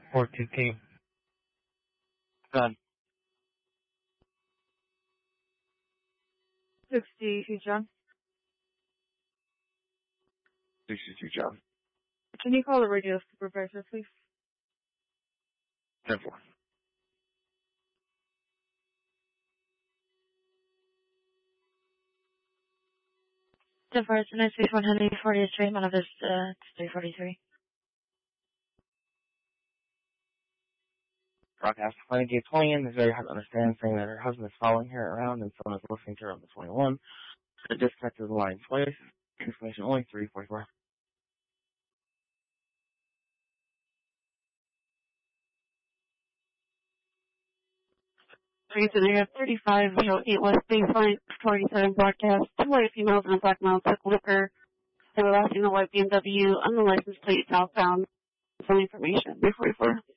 422. Done. 62, John. 62, John. Can you call the radio supervisor, please? 10-4. 10-4, it's 961 Henry 43, one of his, 343. Broadcast finding Gate 20 is very hard to understand, saying that her husband is following her around and someone is listening to her on the 21. She disconnected the line twice. Information only 344. Reason area 3508 West Baseline 47 broadcast. 2 white females and a black male took liquor. They were last in a white BMW on the license plate southbound. Some information. 344.